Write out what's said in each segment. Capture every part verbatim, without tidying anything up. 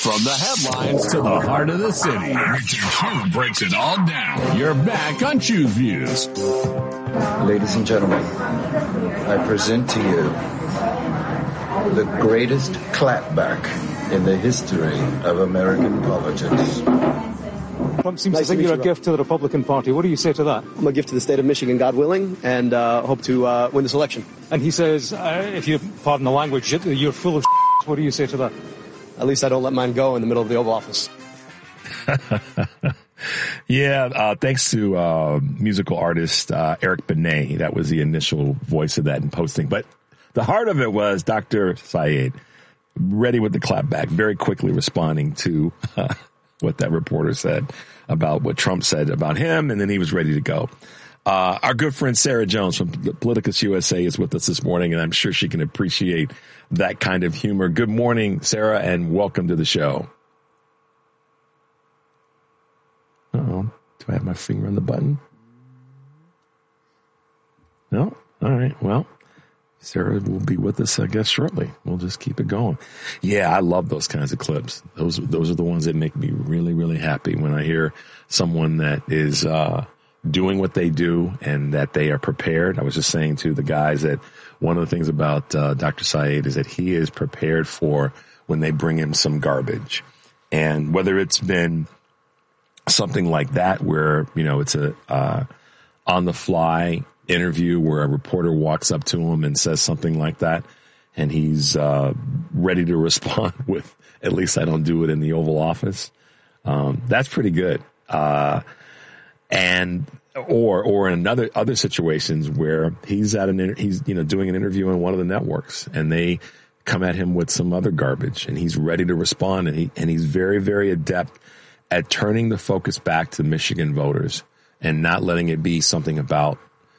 From the headlines to the heart of the city, Richard Hugh breaks it all down. You're back on Choose Views. Ladies and gentlemen, I present to you the greatest clapback in the history of American politics. Trump seems nice to think you're a gift to the Republican Party. What do you say to that? I'm a gift to the state of Michigan, God willing, and uh, hope to uh, win this election. And he says, uh, if you pardon the language, you're full of What do you say to that? At least I don't let mine go in the middle of the Oval Office. yeah, uh, thanks to uh, musical artist uh, Eric Benet. That was the initial voice of that in posting. But the heart of it was Doctor Syed, ready with the clapback, very quickly responding to uh, what that reporter said about what Trump said about him, and then he was ready to go. Uh, our good friend Sarah Jones from Politicus U S A is with us this morning, and I'm sure she can appreciate that kind of humor. Good morning, Sarah, and welcome to the show. Uh-oh. Do I have my finger on the button? No? All right. Well, Sarah will be with us, I guess, shortly. We'll just keep it going. Yeah, I love those kinds of clips. Those, those are the ones that make me really, really happy when I hear someone that is uh doing what they do and that they are prepared. I was just saying to the guys that one of the things about uh, Doctor Syed is that he is prepared for when they bring him some garbage. And whether it's been something like that where, you know, it's a uh, on the fly interview where a reporter walks up to him and says something like that, and he's uh, ready to respond with, at least I don't do it in the Oval Office. Um, that's pretty good. Uh, And, or, or in another, other situations where he's at an, he's, you know, doing an interview on one of the networks and they come at him with some other garbage and he's ready to respond. And he, and he's very, very adept at turning the focus back to Michigan voters and not letting it be something about,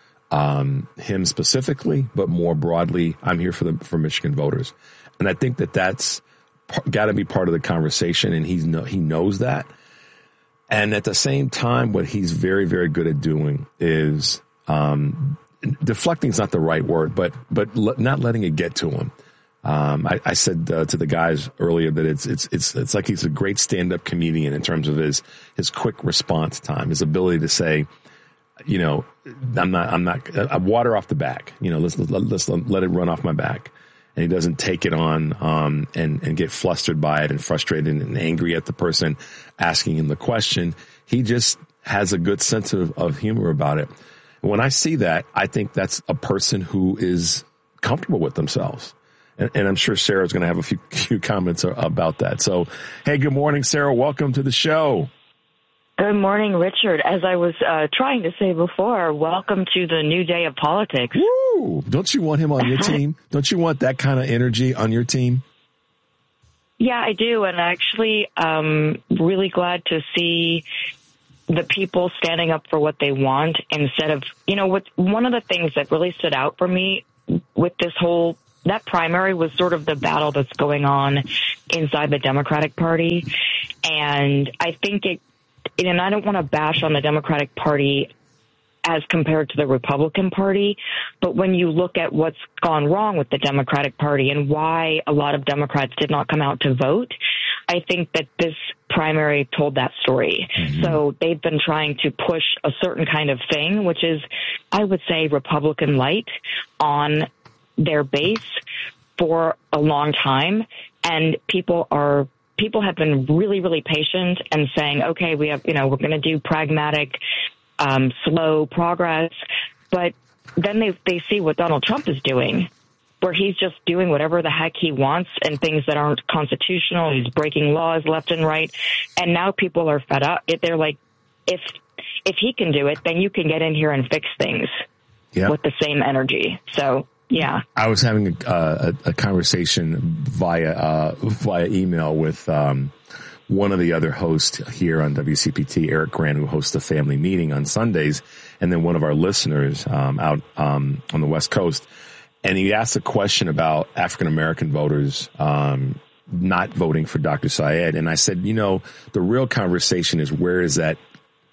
um, him specifically, but more broadly, I'm here for the, for Michigan voters. And I think that that's got to be part of the conversation. And he's no, he knows that. And at the same time, what he's very, very good at doing is, um, deflecting is not the right word, but, but l- not letting it get to him. Um, I, I said uh, to the guys earlier that it's, it's, it's, it's like he's a great stand-up comedian in terms of his, his quick response time, his ability to say, you know, I'm not, I'm not, uh, water off the back, you know, let's, let's, let's let it run off my back. And he doesn't take it on, um, and, and get flustered by it and frustrated and angry at the person asking him the question. He just has a good sense of, of humor about it. And when I see that, I think that's a person who is comfortable with themselves. And, and I'm sure Sarah's going to have a few, few comments about that. So, hey, good morning, Sarah. Welcome to the show. Good morning, Richard. As I was uh, trying to say before, welcome to the new day of politics. Woo! Don't you want him on your team? Don't you want that kind of energy on your team? Yeah, I do. And actually, um, really glad to see the people standing up for what they want instead of, you know, what one of the things that really stood out for me with this whole, that primary was sort of the battle that's going on inside the Democratic Party. And I think it, and I don't want to bash on the Democratic Party as compared to the Republican Party, but when you look at what's gone wrong with the Democratic Party and why a lot of Democrats did not come out to vote, I think that this primary told that story. Mm-hmm. So they've been trying to push a certain kind of thing, which is, I would say, Republican light on their base for a long time, and people are People have been really, really patient and saying, okay, we have, you know, we're going to do pragmatic, um, slow progress. But then they, they see what Donald Trump is doing, where he's just doing whatever the heck he wants and things that aren't constitutional. He's breaking laws left and right. And now people are fed up. They're like, if, if he can do it, then you can get in here and fix things yep. with the same energy. So, yeah. I was having a, a, a conversation via, uh, via email with, um, one of the other hosts here on W C P T, Eric Grant, who hosts a family meeting on Sundays. And then one of our listeners, um, out, um, on the West Coast. And he asked a question about African-American voters, um, not voting for Doctor Syed. And I said, you know, the real conversation is where is that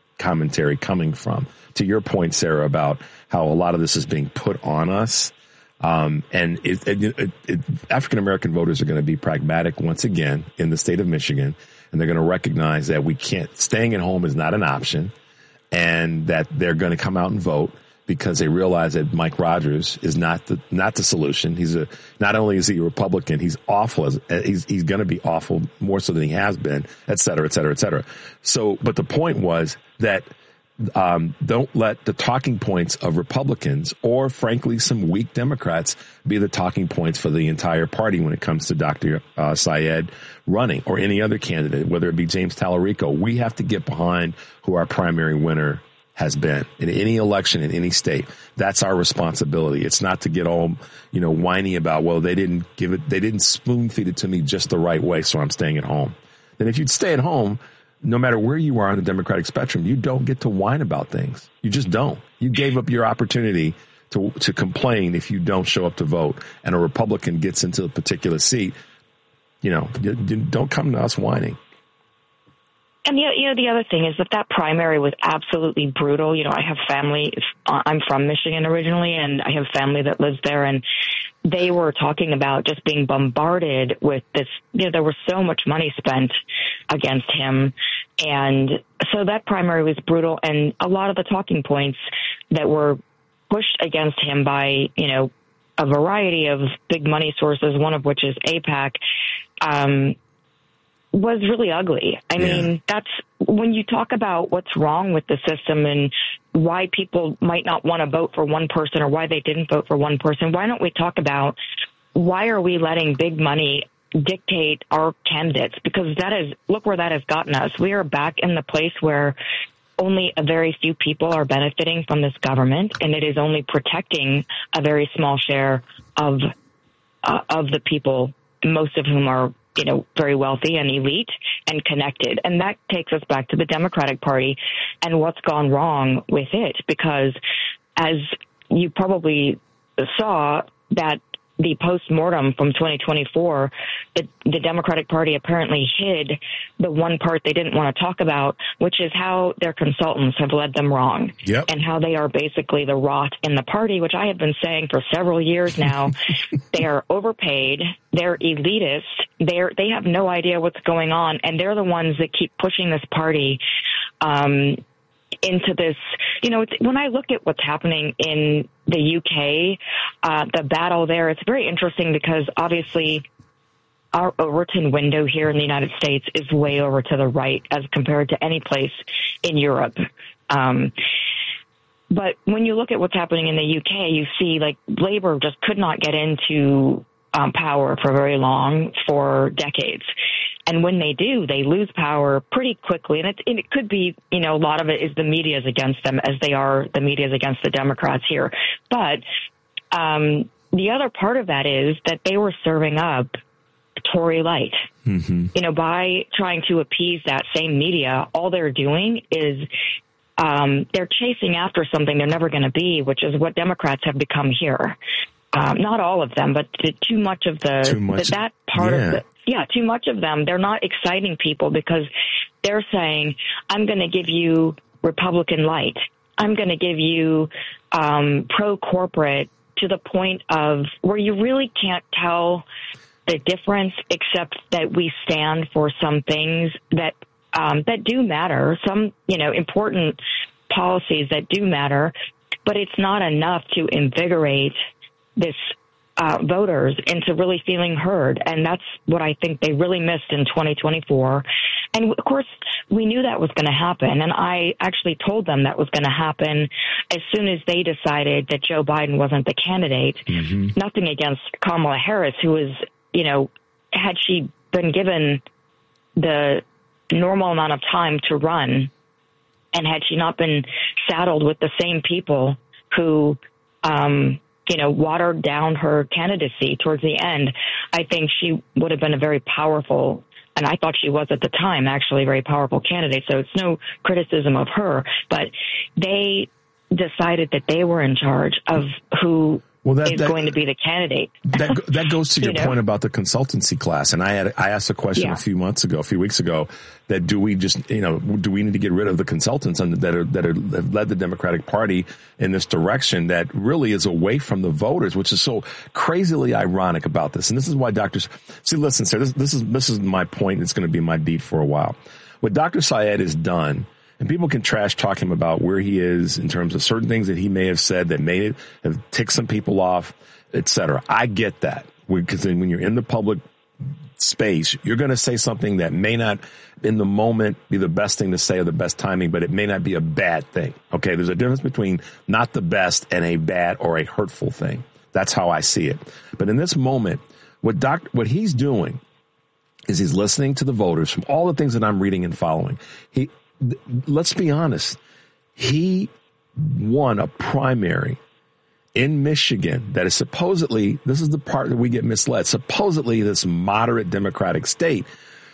commentary coming from? To your point, Sarah, about how a lot of this is being put on us. Um, and it, it, it, it, African American voters are going to be pragmatic once again in the state of Michigan, and they're going to recognize that we can't, staying at home is not an option, and that they're going to come out and vote because they realize that Mike Rogers is not the not the solution. He's a not only is he a Republican, he's awful. As, he's he's going to be awful more so than he has been, et cetera, et cetera, et cetera. So, but the point was that um, don't let the talking points of Republicans or, frankly, some weak Democrats be the talking points for the entire party when it comes to Doctor Uh, Syed running or any other candidate, whether it be James Tallarico. We have to get behind who our primary winner has been in any election in any state. That's our responsibility. It's not to get all, you know, whiny about, well, they didn't give it, they didn't spoon feed it to me just the right way, so I'm staying at home. Then if you'd stay at home, no matter where you are on the Democratic spectrum, you don't get to whine about things. You just don't. You gave up your opportunity to to complain if you don't show up to vote, and a Republican gets into a particular seat. You know, you, you don't come to us whining. And the, you know, the other thing is that that primary was absolutely brutal. You know, I have family, I'm from Michigan originally, and I have family that lives there, and they were talking about just being bombarded with this, you know, there was so much money spent against him. And so that primary was brutal. And a lot of the talking points that were pushed against him by, you know, a variety of big money sources, one of which is AIPAC, um, was really ugly. I yeah. mean, that's when you talk about what's wrong with the system and why people might not want to vote for one person or why they didn't vote for one person. Why don't we talk about why are we letting big money dictate our candidates? Because that is, look where that has gotten us. We are back in the place where only a very few people are benefiting from this government, and it is only protecting a very small share of uh, of the people, most of whom are, you know, very wealthy and elite and connected. And that takes us back to the Democratic Party and what's gone wrong with it, because as you probably saw, that the post-mortem from twenty twenty-four, the, the Democratic Party apparently hid the one part they didn't want to talk about, which is how their consultants have led them wrong. Yep. And how they are basically the rot in the party, which I have been saying for several years now. They are overpaid. They're elitist. They're, they have no idea what's going on. And they're the ones that keep pushing this party um, into this. You know, it's, when I look at what's happening in the U K, uh, the battle there, it's very interesting because obviously our Overton window here in the United States is way over to the right as compared to any place in Europe. Um, but when you look at what's happening in the U K, you see like Labour just could not get into um, power for very long, for decades. And when they do, they lose power pretty quickly. And it, it could be, you know, a lot of it is the media's against them, as they are, the media's against the Democrats here. But um, the other part of that is that they were serving up Tory light. Mm-hmm. You know, by trying to appease that same media, all they're doing is um, they're chasing after something they're never going to be, which is what Democrats have become here. Um, not all of them, but too much of the, too much, the that part yeah. of the. Yeah, too much of them. They're not exciting people because they're saying, I'm going to give you Republican light. I'm going to give you um, pro-corporate to the point of where you really can't tell the difference, except that we stand for some things that um, that do matter, some, you know, important policies that do matter, but it's not enough to invigorate this Uh, voters into really feeling heard. And that's what I think they really missed in twenty twenty-four. And of course, we knew that was going to happen. And I actually told them that was going to happen as soon as they decided that Joe Biden wasn't the candidate. Mm-hmm. Nothing against Kamala Harris, who was, you know, had she been given the normal amount of time to run, and had she not been saddled with the same people who, um, you know, watered down her candidacy towards the end, I think she would have been a very powerful, and I thought she was at the time actually a very powerful candidate. So it's no criticism of her, but they decided that they were in charge of who well, that, is that, going to be the candidate. that that goes to your you know? point about the consultancy class. And I had I asked a question yeah. a few months ago, a few weeks ago, that do we just you know do we need to get rid of the consultants and that are that are have led the Democratic Party in this direction that really is away from the voters, which is so crazily ironic about this. And this is why doctors see. Listen, sir, this, this is this is my point. It's going to be my beat for a while. What Doctor Syed has done. And people can trash talk him about where he is in terms of certain things that he may have said that may have ticked some people off, et cetera. I get that because when you're in the public space, you're going to say something that may not in the moment be the best thing to say or the best timing, but it may not be a bad thing. Okay. There's a difference between not the best and a bad or a hurtful thing. That's how I see it. But in this moment, what doc, what he's doing is he's listening to the voters from all the things that I'm reading and following. He, Let's be honest. He won a primary in Michigan that is supposedly, this is the part that we get misled, supposedly this moderate Democratic state.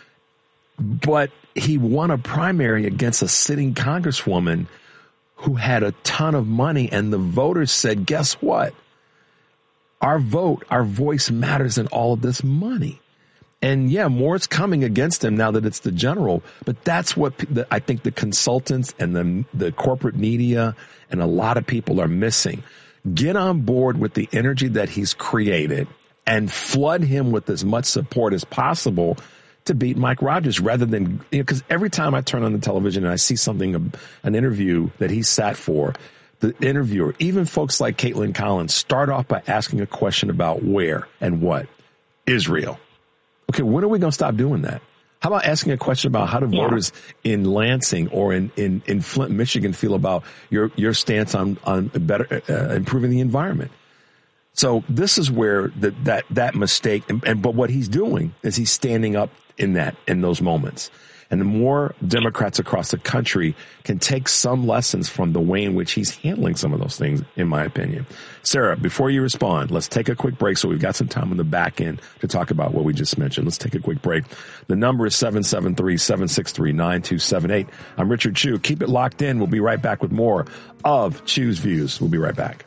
But he won a primary against a sitting congresswoman who had a ton of money. And the voters said, guess what? Our vote, our voice matters in all of this money. And yeah, more is coming against him now that it's the general. But that's what the, I think the consultants and the the corporate media and a lot of people are missing. Get on board with the energy that he's created and flood him with as much support as possible to beat Mike Rogers rather than, you know, because every time I turn on the television and I see something, an interview that he sat for, the interviewer, even folks like Caitlin Collins, start off by asking a question about where and what. Israel. Okay, when are we going to stop doing that? How about asking a question about how do yeah. voters in Lansing or in, in, in Flint, Michigan feel about your, your stance on, on better, uh, improving the environment? So this is where the, that, that mistake, and, and, but what he's doing is he's standing up in that, in those moments. And the more Democrats across the country can take some lessons from the way in which he's handling some of those things, in my opinion. Sarah, before you respond, let's take a quick break so we've got some time on the back end to talk about what we just mentioned. Let's take a quick break. The number is seven seven three, seven six three, nine two seven eight. I'm Richard Chu. Keep it locked in. We'll be right back with more of Chu's Views. We'll be right back.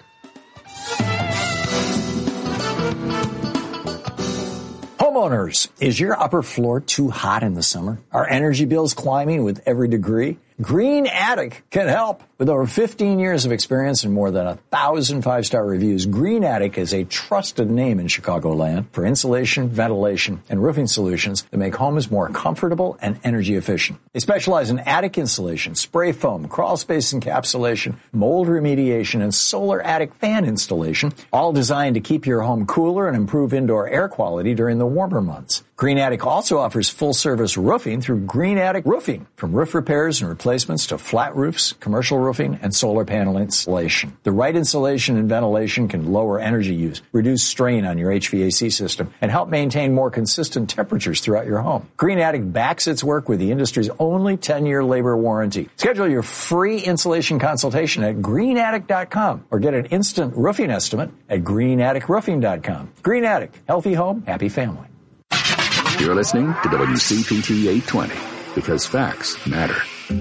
Homeowners, is your upper floor too hot in the summer? Are energy bills climbing with every degree? Green Attic can help. With over fifteen years of experience and more than a thousand five-star reviews, Green Attic is a trusted name in Chicagoland for insulation, ventilation, and roofing solutions that make homes more comfortable and energy efficient. They specialize in attic insulation, spray foam, crawl space encapsulation, mold remediation, and solar attic fan installation, all designed to keep your home cooler and improve indoor air quality during the warmer months. Green Attic also offers full-service roofing through Green Attic Roofing, from roof repairs and replacements to flat roofs, commercial roofing, and solar panel installation. The right insulation and ventilation can lower energy use, reduce strain on your H V A C system, and help maintain more consistent temperatures throughout your home. Green Attic backs its work with the industry's only ten-year labor warranty. Schedule your free insulation consultation at green attic dot com or get an instant roofing estimate at green attic roofing dot com. Green Attic, healthy home, happy family. You're listening to W C P T eight twenty, because facts matter.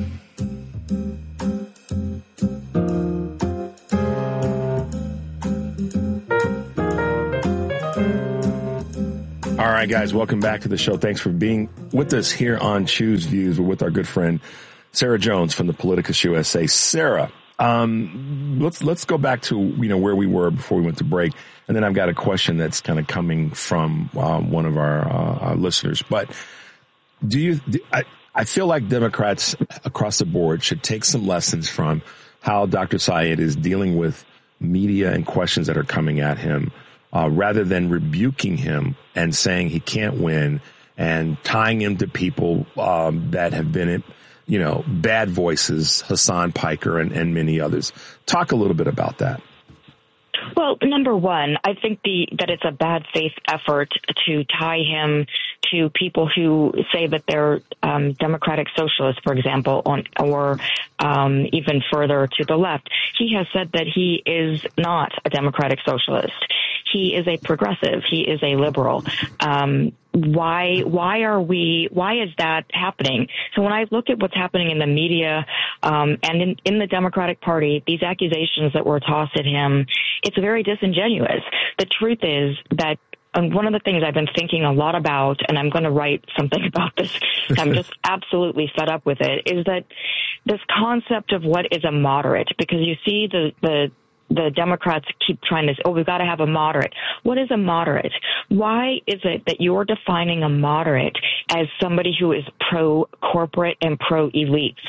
All right, guys, welcome back to the show. Thanks for being with us here on Chu's Views. We're with our good friend Sarah Jones from the Politicus U S A. Sarah, um, let's let's go back to you know where we were before we went to break, and then I've got a question that's kind of coming from um, one of our, uh, our listeners. But do you? Do, I, I feel like Democrats across the board should take some lessons from how Doctor Syed is dealing with media and questions that are coming at him, uh, rather than rebuking him and saying he can't win and tying him to people um, that have been in, you know, bad voices, Hassan Piker and, and many others. Talk a little bit about that. Well, number one, I think the that it's a bad faith effort to tie him to people who say that they're um, democratic socialists, for example, on, or um, even further to the left. He has said that he is not a democratic socialist. he is a progressive. He is a liberal. Um, why, why are we, why is that happening? So when I look at what's happening in the media, um, and in, in the Democratic Party, these accusations that were tossed at him, it's very disingenuous. The truth is that And one of the things I've been thinking a lot about, and I'm going to write something about this, I'm just absolutely fed up with it, is that this concept of what is a moderate, because you see the, the, the Democrats keep trying to say, oh, we've got to have a moderate. What is a moderate? Why is it that you're defining a moderate as somebody who is pro-corporate and pro-elites?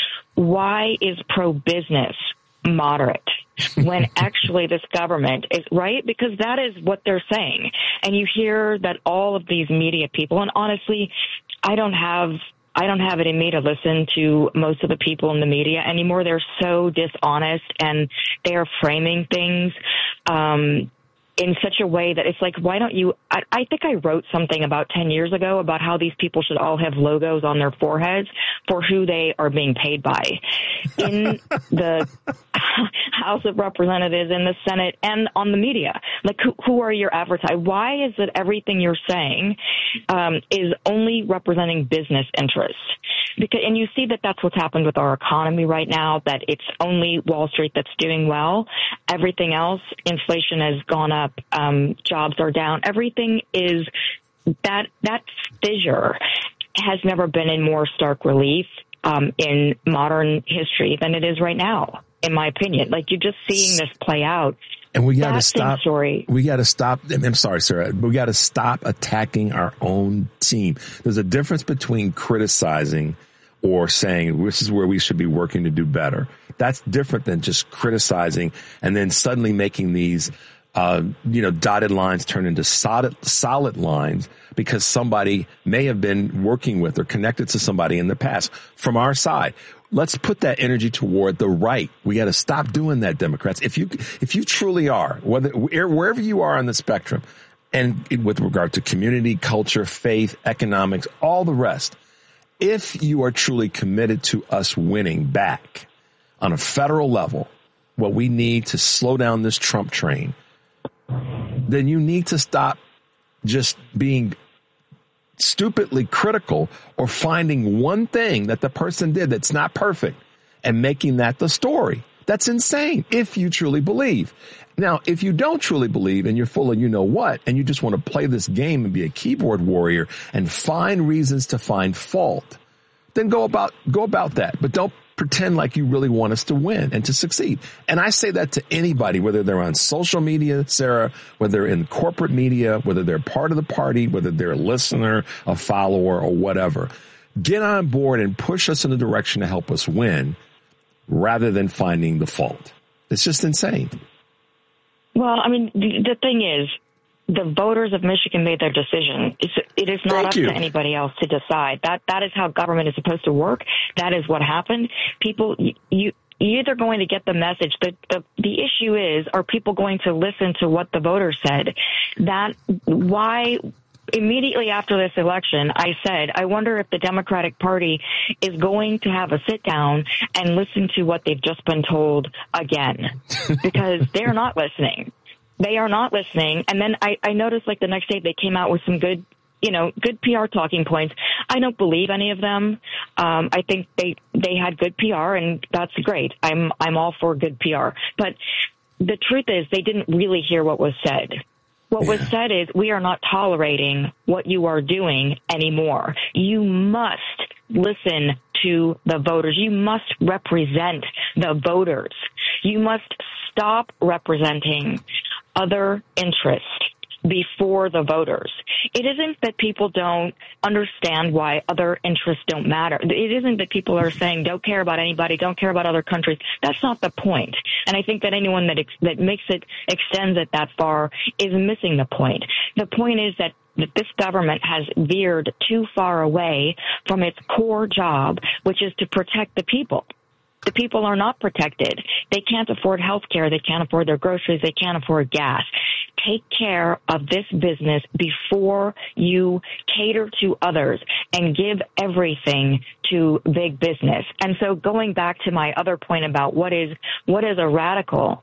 Why is pro-business moderate when actually this government is right? Because that is what they're saying. And you hear that all of these media people, and honestly, I don't have, I don't have it in me to listen to most of the people in the media anymore. They're so dishonest and they're framing things, um, in such a way that it's like, why don't you, I, I think I wrote something about ten years ago about how these people should all have logos on their foreheads for who they are being paid by in the House of Representatives, in the Senate, and on the media. Like, who, who are your advertisers? Why is it everything you're saying um, is only representing business interests? Because, and you see that that's what's happened with our economy right now, that it's only Wall Street that's doing well. Everything else, inflation has gone up, um, jobs are down. Everything is, that, that fissure has never been in more stark relief um, in modern history than it is right now, in my opinion. Like, you're just seeing this play out. And we got to stop. Story. We got to stop. I'm sorry, Sarah. We got to stop attacking our own team. There's a difference between criticizing or saying this is where we should be working to do better. That's different than just criticizing and then suddenly making these, uh, you know, dotted lines turn into solid, solid lines because somebody may have been working with or connected to somebody in the past from our side. Let's put that energy toward the right. We got to stop doing that, Democrats. If you, if you truly are, whether, wherever you are on the spectrum, and with regard to community, culture, faith, economics, all the rest, if you are truly committed to us winning back on a federal level, what we need to slow down this Trump train, then you need to stop just being stupidly critical or finding one thing that the person did that's not perfect and making that the story. That's insane if you truly believe. Now, if you don't truly believe and you're full of you know what, and you just want to play this game and be a keyboard warrior and find reasons to find fault, then go about, go about that. But don't pretend like you really want us to win and to succeed. And I say that to anybody, whether they're on social media, Sarah, whether they're in corporate media, whether they're part of the party, whether they're a listener, a follower, or whatever. Get on board and push us in the direction to help us win rather than finding the fault. It's just insane. Well, I mean, the, the thing is, the voters of Michigan made their decision. It's, it is not Thank up you. to anybody else to decide. That that is how government is supposed to work. That is what happened. People, you, you you're either going to get the message. The, the the issue is, are people going to listen to what the voters said? That why. Immediately after this election, I said, I wonder if the Democratic Party is going to have a sit down and listen to what they've just been told again, because they're not listening. They are not listening. And then I, I noticed, like, the next day they came out with some good, you know, good P R talking points. I don't believe any of them. Um, I think they, they had good P R, and that's great. I'm, I'm all for good P R. But the truth is, they didn't really hear what was said. What was said is, we are not tolerating what you are doing anymore. You must listen to the voters. You must represent the voters. You must stop representing other interests before the voters. It isn't that people don't understand why other interests don't matter. It isn't that people are saying don't care about anybody, don't care about other countries. That's not the point. And I think that anyone that ex- that makes it, extends it that far is missing the point. The point is that that this government has veered too far away from its core job, which is to protect the people. The people are not protected. They can't afford health care. They can't afford their groceries. They can't afford gas. Take care of this business before you cater to others and give everything to big business. And so going back to my other point about what is, what is a radical,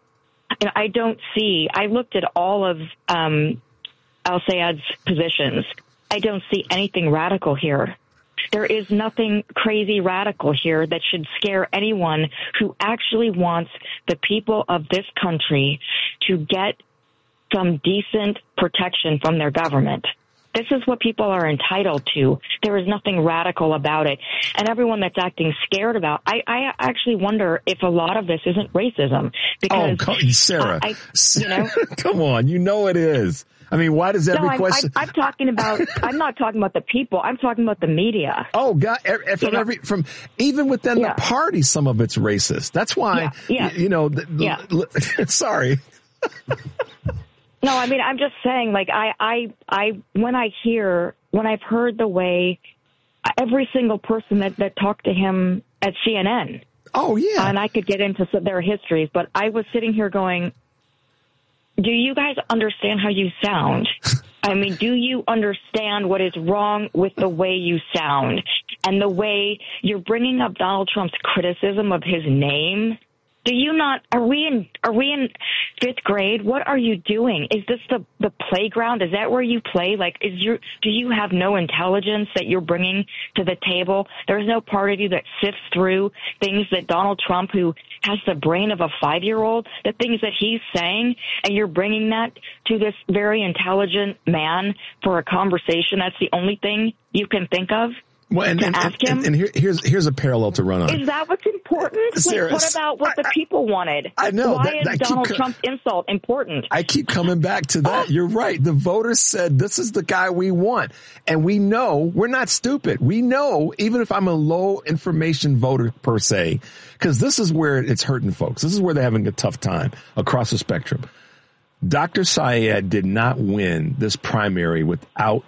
And I don't see, I looked at all of um, al-Sayed's positions. I don't see anything radical here. There is nothing crazy radical here that should scare anyone who actually wants the people of this country to get some decent protection from their government. This is what people are entitled to. There is nothing radical about it. And everyone that's acting scared about, I, I actually wonder if a lot of this isn't racism. Because, oh, come, Sarah, I, I, you know, come on, you know it is. I mean, why does every no, I'm, question? I'm, I'm talking about. I'm not talking about the people. I'm talking about the media. Oh God! From every, from even within yeah. the party, some of it's racist. That's why. Yeah. yeah. You, you know. The, yeah. the, sorry. No, I mean, I'm just saying. Like, I, I, I. When I hear, when I've heard the way every single person that that talked to him at C N N. Oh yeah. And I could get into their histories, but I was sitting here going, do you guys understand how you sound? I mean, do you understand what is wrong with the way you sound and the way you're bringing up Donald Trump's criticism of his name? Do you not, are we in, are we in fifth grade? What are you doing? Is this the, the playground? Is that where you play? Like, is your, do you have no intelligence that you're bringing to the table? There's no part of you that sifts through things that Donald Trump, who has the brain of a five-year-old, the things that he's saying, and you're bringing that to this very intelligent man for a conversation. That's the only thing you can think of. Well, and, to and, ask and, him? and, and here, here's here's a parallel to run on. Is that what's important? Sarah, like, what about what I, the people wanted? I know. Why that, is that Donald keep, Trump's insult important? I keep coming back to that. You're right. The voters said this is the guy we want. And we know we're not stupid. We know, even if I'm a low information voter per se, because this is where it's hurting folks. This is where they're having a tough time across the spectrum. Doctor Sayed did not win this primary without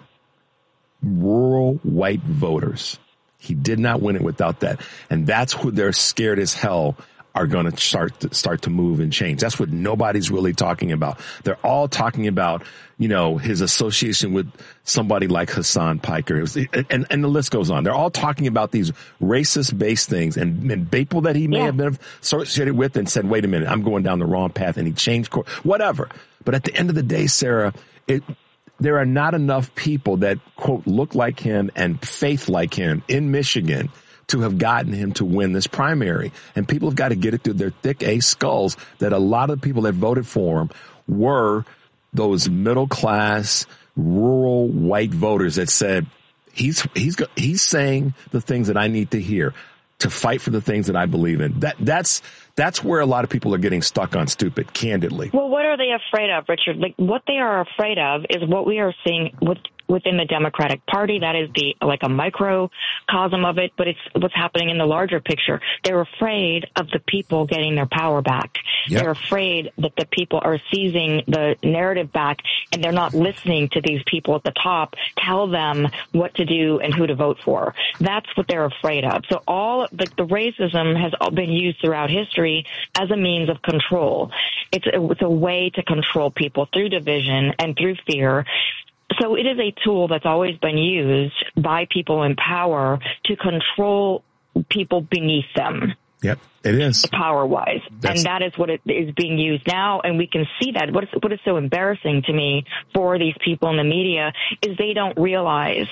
rural white voters. He did not win it without that. And that's who they're scared as hell are going to start to start to move and change. That's what nobody's really talking about. They're all talking about, you know, his association with somebody like Hassan Piker. It was, and, and the list goes on. They're all talking about these racist based things and, and people that he may yeah. have been associated with and said, wait a minute, I'm going down the wrong path. And he changed course, whatever. But at the end of the day, Sarah, it, there are not enough people that, quote, look like him and faith like him in Michigan to have gotten him to win this primary. And people have got to get it through their thick A skulls that a lot of the people that voted for him were those middle class, rural white voters that said, he's, he's, he's saying the things that I need to hear to fight for the things that I believe in. That, that's, that's where a lot of people are getting stuck on stupid, candidly. Well, what are they afraid of, Richard? Like, what they are afraid of is what we are seeing with, within the Democratic Party. That is the, like a microcosm of it, but it's what's happening in the larger picture. They're afraid of the people getting their power back. Yep. They're afraid that the people are seizing the narrative back, and they're not listening to these people at the top tell them what to do and who to vote for. That's what they're afraid of. So all the, the racism has all been used throughout history as a means of control. It's a, it's a way to control people through division and through fear. So it is a tool that's always been used by people in power to control people beneath them. Yep, it is. Power-wise. That's... And that is what it is being used now, and we can see that. What is, what is so embarrassing to me for these people in the media is they don't realize,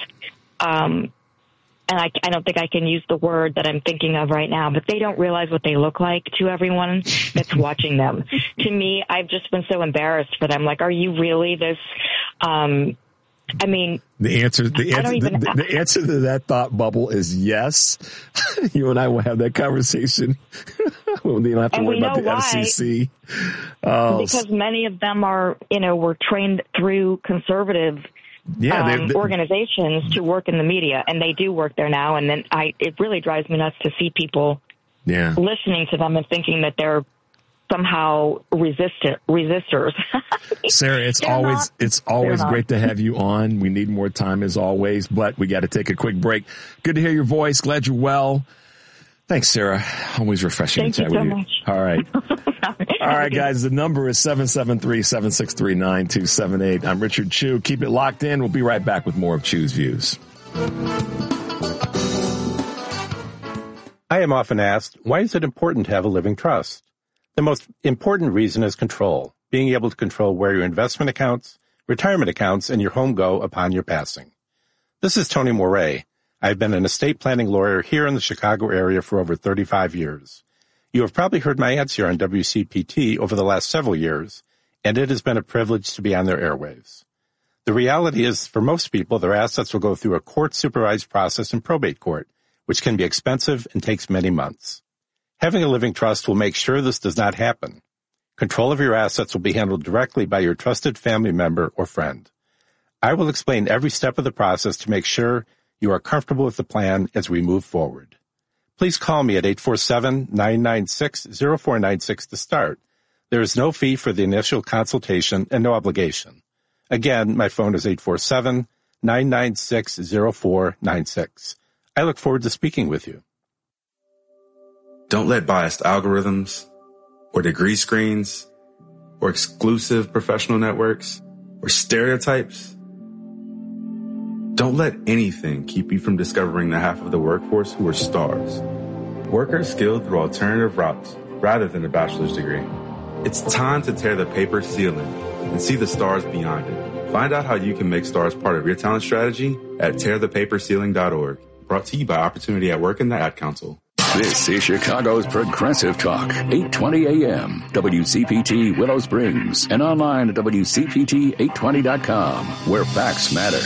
um, and I, I don't think I can use the word that I'm thinking of right now, but they don't realize what they look like to everyone that's watching them. To me, I've just been so embarrassed for them. Like, are you really this... Um, I mean, the answer, the answer, even, the, the answer to that thought bubble is yes. You and I will have that conversation. We don't have to worry about the why. F C C. Oh. Because many of them are, you know, were trained through conservative yeah, um, they, they, organizations to work in the media, and they do work there now. And then I, it really drives me nuts to see people yeah. listening to them and thinking that they're somehow resistor, resistors. Sarah, it's they're always not, it's always great to have you on. We need more time as always, but we got to take a quick break. Good to hear your voice. Glad you're well. Thanks, Sarah. Always refreshing Thank to chat you with so you. Much. All right. All right, guys. The number is seven seven three, seven six three, nine two seven eight. I'm Richard Chew. Keep it locked in. We'll be right back with more of Chew's Views. I am often asked, why is it important to have a living trust? The most important reason is control, being able to control where your investment accounts, retirement accounts, and your home go upon your passing. This is Tony Moret. I've been an estate planning lawyer here in the Chicago area for over thirty-five years. You have probably heard my ads here on W C P T over the last several years, and it has been a privilege to be on their airwaves. The reality is, for most people, their assets will go through a court-supervised process in probate court, which can be expensive and takes many months. Having a living trust will make sure this does not happen. Control of your assets will be handled directly by your trusted family member or friend. I will explain every step of the process to make sure you are comfortable with the plan as we move forward. Please call me at eight four seven, nine nine six, zero four nine six to start. There is no fee for the initial consultation and no obligation. Again, my phone is eight four seven, nine nine six, zero four nine six. I look forward to speaking with you. Don't let biased algorithms or degree screens or exclusive professional networks or stereotypes. Don't let anything keep you from discovering the half of the workforce who are stars. Workers skilled through alternative routes rather than a bachelor's degree. It's time to tear the paper ceiling and see the stars beyond it. Find out how you can make stars part of your talent strategy at tear the paper ceiling dot org. Brought to you by Opportunity at Work and the Ad Council. This is Chicago's Progressive Talk, eight twenty A M, W C P T Willow Springs, and online at W C P T eight twenty dot com, where facts matter.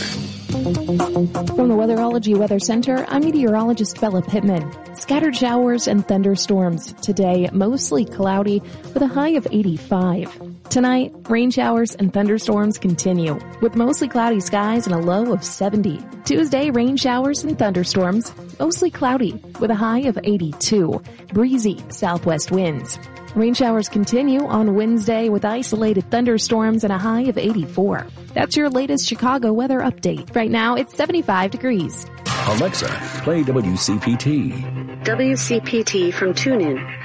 From the Weatherology Weather Center, I'm meteorologist Bella Pittman. Scattered showers and thunderstorms. Today, mostly cloudy with a high of eighty-five. Tonight, rain showers and thunderstorms continue with mostly cloudy skies and a low of seventy. Tuesday, rain showers and thunderstorms, mostly cloudy with a high of eighty-two. Breezy southwest winds. Rain showers continue on Wednesday with isolated thunderstorms and a high of eighty-four. That's your latest Chicago weather update. Right now, it's seventy-five degrees. Alexa, play W C P T. W C P T from TuneIn.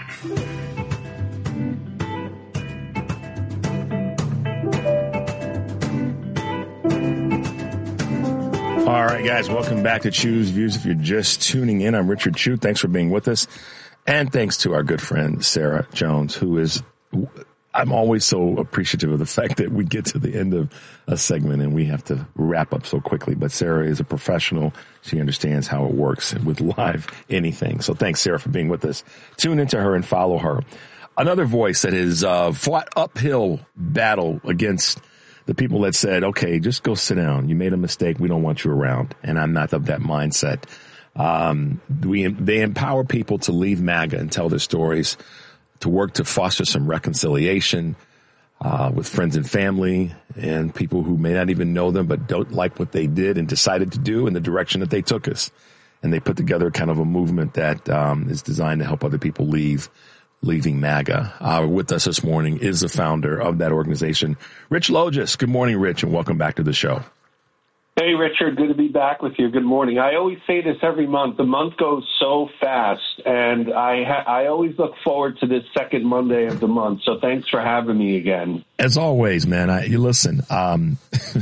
All right, guys, welcome back to Choose Views. If you're just tuning in, I'm Richard Chu. Thanks for being with us. And thanks to our good friend, Sarah Jones, who is, I'm always so appreciative of the fact that we get to the end of a segment and we have to wrap up so quickly. But Sarah is a professional. She understands how it works with live anything. So thanks, Sarah, for being with us. Tune into her and follow her. Another voice that is uh, fought uphill battle against the people that said, okay, just go sit down. You made a mistake. We don't want you around. And I'm not of that mindset. Um, we, they empower people to leave MAGA and tell their stories, to work to foster some reconciliation, uh, with friends and family and people who may not even know them, but don't like what they did and decided to do in the direction that they took us. And they put together kind of a movement that, um, is designed to help other people leave, leaving MAGA. Uh, with us this morning is the founder of that organization, Rich Logis. Good morning, Rich, and welcome back to the show. Hey, Richard, good to be back with you. Good morning. I always say this every month. The month goes so fast, and I ha- I always look forward to this second Monday of the month, so thanks for having me again. As always, man, I, you listen, um,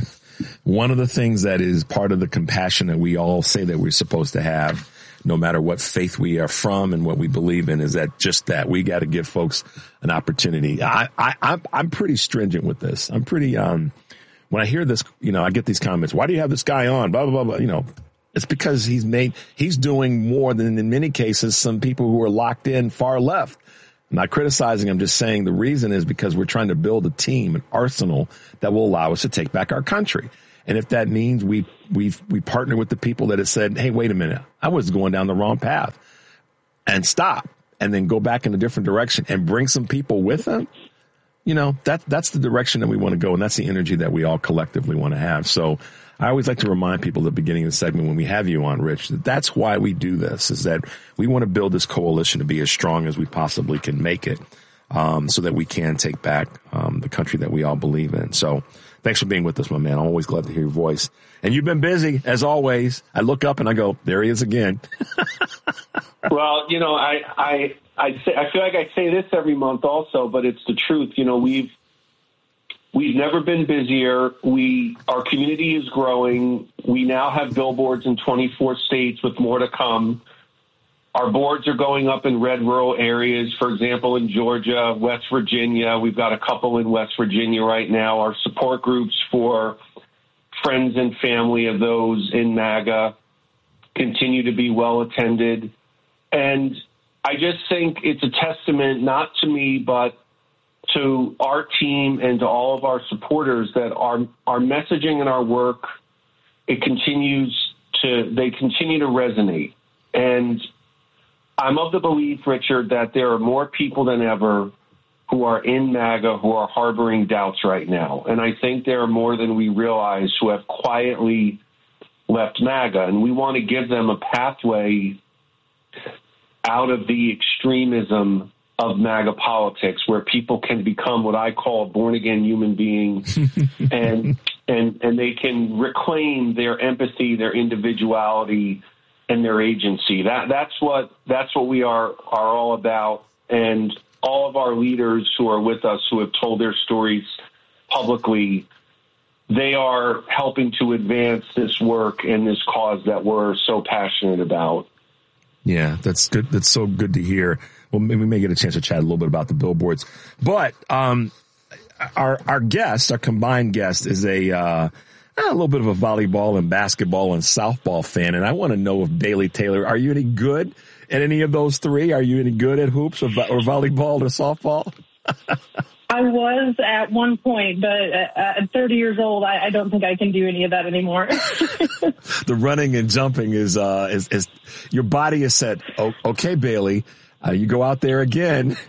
one of the things that is part of the compassion that we all say that we're supposed to have, no matter what faith we are from and what we believe in, is that just that we got to give folks an opportunity. I, I, I'm, I'm pretty stringent with this. I'm pretty, um, when I hear this, you know, I get these comments. Why do you have this guy on? Blah, blah, blah, blah. You know, it's because he's made, he's doing more than in many cases, some people who are locked in far left. I'm not criticizing. I'm just saying the reason is because we're trying to build a team, an arsenal that will allow us to take back our country. And if that means we, we, we partner with the people that have said, hey, wait a minute, I was going down the wrong path, and stop, and then go back in a different direction and bring some people with them. You know, that, that's the direction that we want to go. And that's the energy that we all collectively want to have. So I always like to remind people at the beginning of the segment when we have you on, Rich, that that's why we do this, is that we want to build this coalition to be as strong as we possibly can make it, um, so that we can take back, um, the country that we all believe in. So thanks for being with us, my man. I'm always glad to hear your voice. And you've been busy, as always. I look up and I go, there he is again. Well, you know, I, I, I say, I feel like I say this every month also, but it's the truth. You know, we've, we've never been busier. We, our community is growing. We now have billboards in twenty-four states with more to come. Our boards are going up in red rural areas, for example, in Georgia, West Virginia. We've got a couple in West Virginia right now. Our support groups for friends and family of those in MAGA continue to be well attended. And I just think it's a testament, not to me, but to our team and to all of our supporters, that our, our messaging and our work, it continues to, they continue to resonate. And I'm of the belief, Richard, that there are more people than ever who are in MAGA who are harboring doubts right now. And I think there are more than we realize who have quietly left MAGA. And we want to give them a pathway out of the extremism of MAGA politics, where people can become what I call a born-again human being, and and and they can reclaim their empathy, their individuality, and their agency. That that's what that's what we are are all about. And all of our leaders who are with us, who have told their stories publicly, they are helping to advance this work and this cause that we're so passionate about. Yeah, that's good. That's so good to hear. Well, maybe we may get a chance to chat a little bit about the billboards, but um, our our guest, our combined guest, is a uh, a little bit of a volleyball and basketball and softball fan, and I want to know if Bailey Taylor, are you any good at any of those three? Are you any good at hoops or, or volleyball or softball? I was at one point, but at thirty years old, I, I don't think I can do any of that anymore. The running and jumping is, uh, is, is your body has said, oh, okay, Bailey, uh, you go out there again.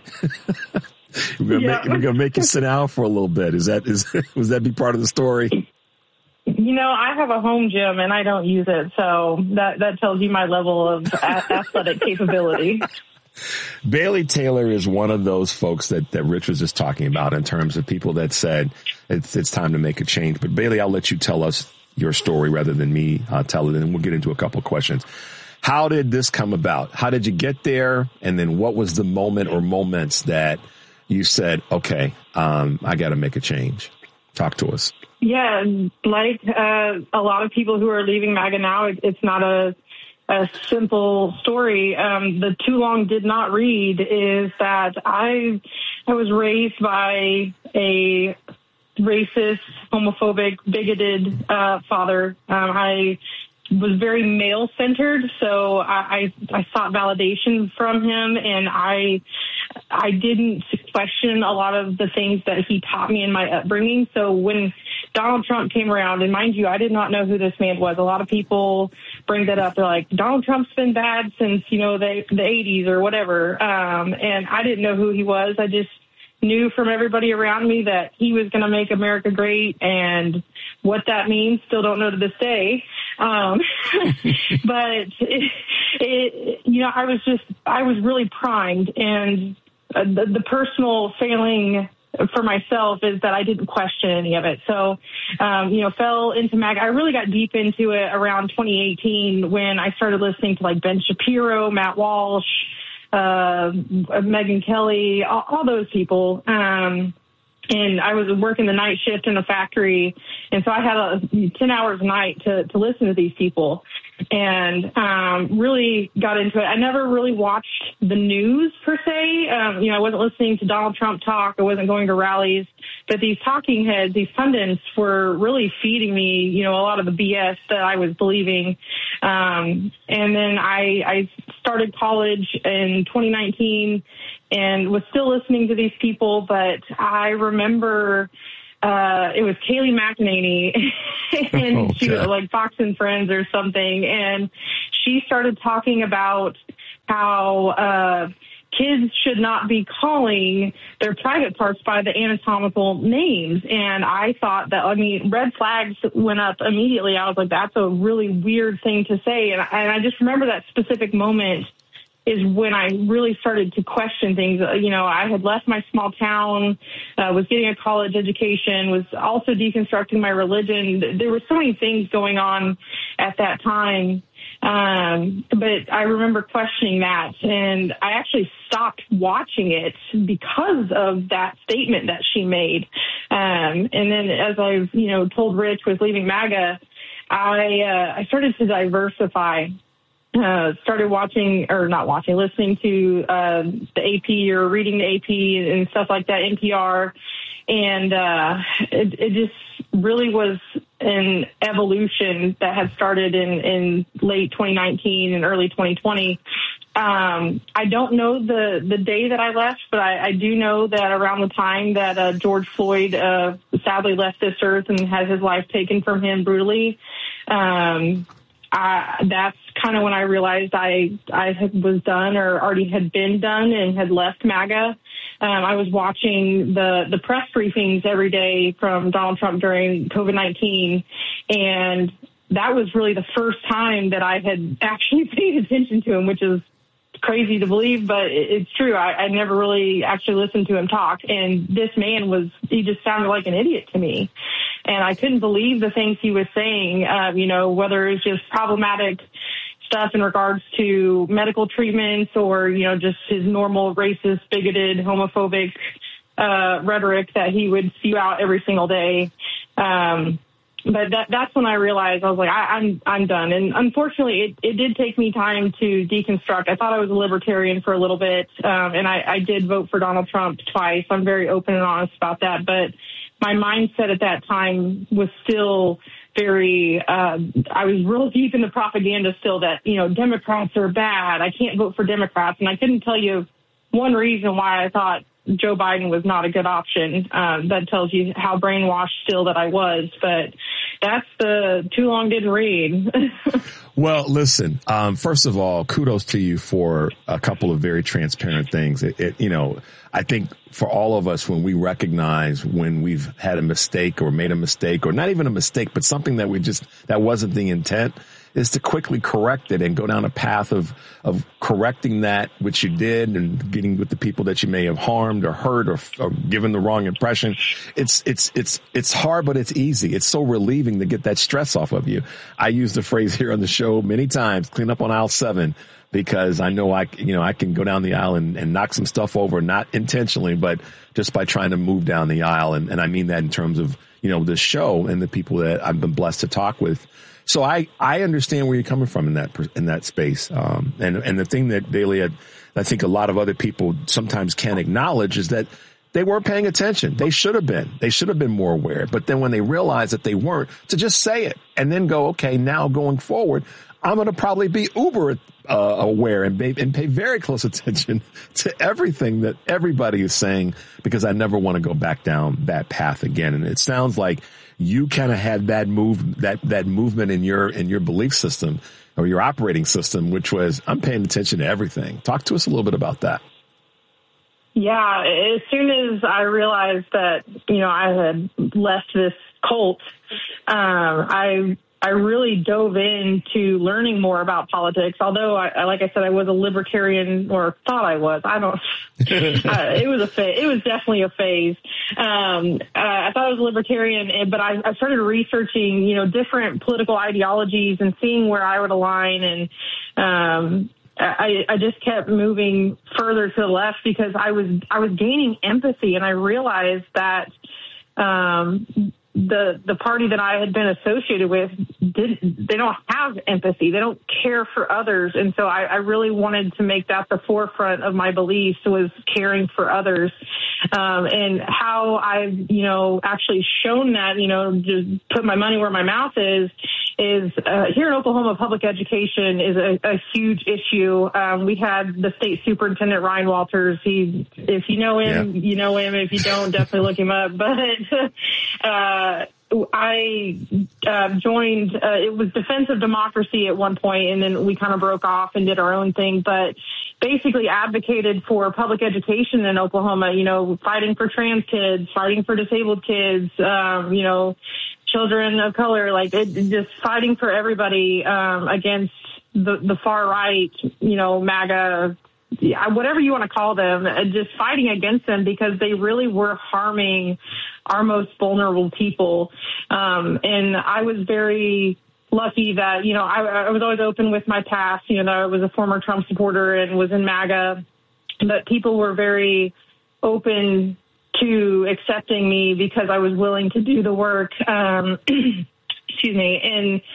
we're going yeah. to make you sit down for a little bit. Is that, is, was that be part of the story? You know, I have a home gym and I don't use it. So that, that tells you my level of a- athletic capability. Bailey Taylor is one of those folks that, that Rich was just talking about in terms of people that said it's, it's time to make a change. But Bailey, I'll let you tell us your story rather than me uh, tell it, and we'll get into a couple of questions. How did this come about? How did you get there? And then what was the moment or moments that you said, okay, um, I got to make a change? Talk to us. Yeah, like uh, a lot of people who are leaving MAGA now, it, it's not a a simple story. Um, the too long did not read is that I, I was raised by a racist, homophobic, bigoted uh, father. Um, I was very male-centered, so I, I, I sought validation from him, and I I didn't question a lot of the things that he taught me in my upbringing. So when Donald Trump came around, and mind you, I did not know who this man was. A lot of people bring that up. They're like, Donald Trump's been bad since, you know, the, the eighties or whatever. Um, and I didn't know who he was. I just knew from everybody around me that he was going to make America great, and what that means, still don't know to this day. Um, but it, it, you know, I was just, I was really primed, and uh, the, the personal failing for myself is that I didn't question any of it. So, um, you know, fell into MAGA. I really got deep into it around twenty eighteen when I started listening to like Ben Shapiro, Matt Walsh, uh, Megyn Kelly, all, all those people. Um, and I was working the night shift in a factory. And so I had a, ten hours a night to, to listen to these people, and um, really got into it. I never really watched the news per se. Um, you know, I wasn't listening to Donald Trump talk. I wasn't going to rallies. But these talking heads, these pundits were really feeding me, you know, a lot of the B S that I was believing. Um, and then I, I started college in twenty nineteen and was still listening to these people. But I remember uh, it was Kayleigh McEnany and okay. she was like Fox and Friends or something. And she started talking about how uh, kids should not be calling their private parts by the anatomical names. And I thought that, I mean, red flags went up immediately. I was like, that's a really weird thing to say. And, and I just remember that specific moment is when I really started to question things. You know, I had left my small town, uh, was getting a college education, was also deconstructing my religion. There were so many things going on at that time. Um, but I remember questioning that, and I actually stopped watching it because of that statement that she made. Um, and then as I've, you know, told Rich was leaving MAGA, I, uh, I started to diversify uh, started watching or not watching, listening to uh, the A P or reading the A P and stuff like that, N P R. And uh, it, it just really was an evolution that had started in, in late twenty nineteen and early twenty twenty. Um, I don't know the, the day that I left, but I, I do know that around the time that uh, George Floyd uh, sadly left this earth and had his life taken from him brutally, um, I, that's kind of when I realized I I had, was done or already had been done and had left MAGA. Um, I was watching the, the press briefings every day from Donald Trump during COVID nineteen, and that was really the first time that I had actually paid attention to him, which is crazy to believe, but it's true. I, I never really actually listened to him talk, and this man was, he just sounded like an idiot to me. And I couldn't believe the things he was saying, um, you know, whether it's just problematic stuff in regards to medical treatments or, you know, just his normal racist, bigoted, homophobic uh, rhetoric that he would spew out every single day. Um, but that, that's when I realized I was like, I, I'm I'm done. And unfortunately, it, it did take me time to deconstruct. I thought I was a libertarian for a little bit, um, and I, I did vote for Donald Trump twice. I'm very open and honest about that. But my mindset at that time was still very, uh, I was real deep in the propaganda still that, you know, Democrats are bad. I can't vote for Democrats. And I couldn't tell you one reason why I thought Joe Biden was not a good option. Um, that tells you how brainwashed still that I was. But that's the too long didn't read. Well, listen, um, first of all, kudos to you for a couple of very transparent things. It, it, you know, I think for all of us, when we recognize when we've had a mistake or made a mistake, or not even a mistake, but something that we just, that wasn't the intent, is to quickly correct it and go down a path of, of correcting that which you did and getting with the people that you may have harmed or hurt or, or given the wrong impression. It's, it's, it's, it's hard, but it's easy. It's so relieving to get that stress off of you. I use the phrase here on the show many times, clean up on aisle seven, because I know I, you know, I can go down the aisle and, and knock some stuff over, not intentionally, but just by trying to move down the aisle. And, and I mean that in terms of, you know, the show and the people that I've been blessed to talk with. So I, I understand where you're coming from in that, in that space. Um, and, and the thing that Dahlia, I think a lot of other people sometimes can't acknowledge is that they weren't paying attention. They should have been. They should have been more aware. But then when they realize that they weren't, to just say it and then go, okay, now going forward, I'm going to probably be uber uh, aware and pay, and pay very close attention to everything that everybody is saying, because I never want to go back down that path again. And it sounds like you kind of had that move, that, that movement in your, in your belief system or your operating system, which was, I'm paying attention to everything. Talk to us a little bit about that. Yeah. As soon as I realized that, you know, I had left this cult, um, I, I really dove into learning more about politics. Although, I, like I said, I was a libertarian, or thought I was. I don't. uh, it was a phase. It was definitely a phase. Um, uh, I thought I was a libertarian, but I, I started researching, you know, different political ideologies and seeing where I would align. And um, I, I just kept moving further to the left because I was I was gaining empathy, and I realized that. Um, the the party that I had been associated with didn't, they don't have empathy. They don't care for others. And so I, I really wanted to make that the forefront of my beliefs, was caring for others. Um, and how I've, you know, actually shown that, you know, just put my money where my mouth is, is uh, here in Oklahoma, public education is a, a huge issue. Um, we had the state superintendent, Ryan Walters. He, if you know him, yeah. you know him. If you don't, definitely look him up. But uh, I uh, joined, uh, it was Defense of Democracy at one point, and then we kind of broke off and did our own thing. But basically advocated for public education in Oklahoma, you know, fighting for trans kids, fighting for disabled kids, um, you know, children of color, like it, just fighting for everybody um, against the, the far right, you know, MAGA, whatever you want to call them, just fighting against them because they really were harming our most vulnerable people. Um, and I was very lucky that, you know, I, I was always open with my past. You know, I was a former Trump supporter and was in MAGA, but people were very open to accepting me because I was willing to do the work. Um, excuse me. And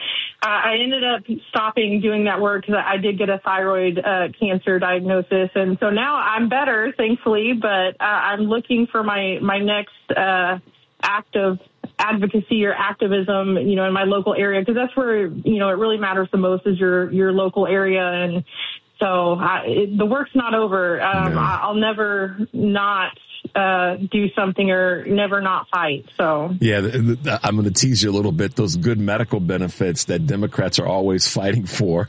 I ended up stopping doing that work because I did get a thyroid uh, cancer diagnosis. And so now I'm better, thankfully, but uh, I'm looking for my, my next uh, act of advocacy or activism, you know, in my local area, because that's where, you know, it really matters the most is your, your local area. And so I, it, the work's not over. Um, no. I, I'll never not uh, do something or never not fight. So yeah, th- th- I'm going to tease you a little bit. Those good medical benefits that Democrats are always fighting for.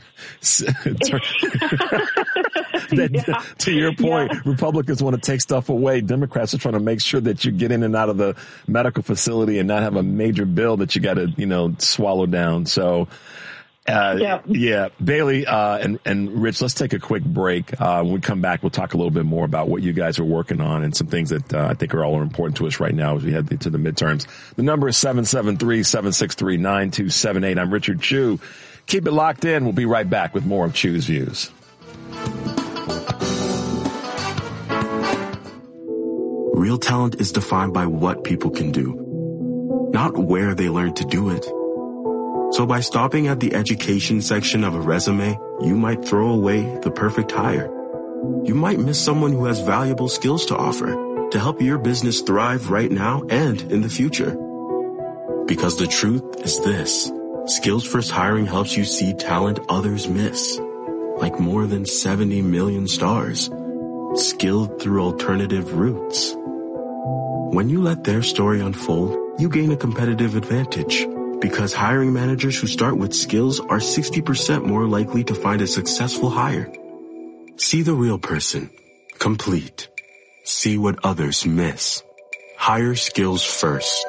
that, yeah. To your point, yeah. Republicans want to take stuff away. Democrats are trying to make sure that you get in and out of the medical facility and not have a major bill that you got to, you know, swallow down. So. Uh, yeah. yeah, Bailey, uh, and, and Rich, let's take a quick break. Uh, when we come back, we'll talk a little bit more about what you guys are working on and some things that, uh, I think are all important to us right now as we head to the midterms. The number is seven seven three, seven six three, nine two seven eight. I'm Richard Chew. Keep it locked in. We'll be right back with more of Chew's Views. Real talent is defined by what people can do, not where they learn to do it. So by stopping at the education section of a resume, you might throw away the perfect hire. You might miss someone who has valuable skills to offer to help your business thrive right now and in the future. Because the truth is this, Skills First Hiring helps you see talent others miss, like more than seventy million stars, skilled through alternative routes. When you let their story unfold, you gain a competitive advantage. Because hiring managers who start with skills are sixty percent more likely to find a successful hire. See the real person. Complete. See what others miss. Hire skills first.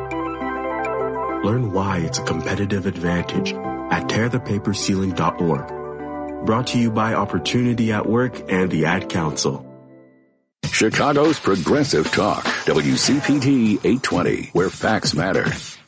Learn why it's a competitive advantage at tear the paper ceiling dot org. Brought to you by Opportunity at Work and the Ad Council. Chicago's Progressive Talk, W C P T eight twenty, where facts matter.